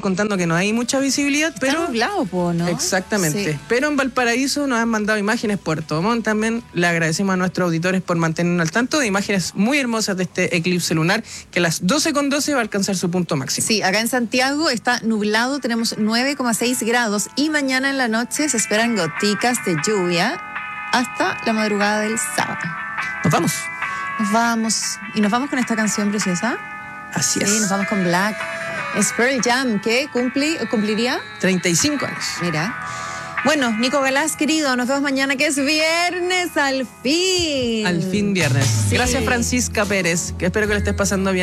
contando que no hay mucha visibilidad, pero... Está nublado, ¿no? Exactamente. Sí. Pero en Valparaíso nos han mandado imágenes, Puerto Montt también. Le agradecemos a nuestros auditores por mantenernos al tanto de imágenes muy hermosas de este eclipse lunar, que a las 12:12 va a alcanzar su punto máximo. Sí, acá en Santiago está nublado, tenemos 9,6 grados y mañana en la noche se esperan goticas de lluvia hasta la madrugada del sábado. Nos vamos. Nos vamos. Y nos vamos con esta canción preciosa. Así es. Sí, nos vamos con Black. Es Pearl Jam, que cumpliría 35 años. Mira. Bueno, Nico Galás, querido, nos vemos mañana, que es viernes, al fin. Al fin viernes. Sí. Gracias, Francisca Pérez, que espero que le estés pasando bien.